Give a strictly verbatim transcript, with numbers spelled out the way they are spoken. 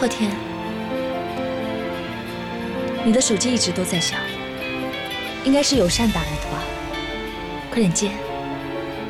昊天，你的手机一直都在响，应该是有善打来的吧？快点接。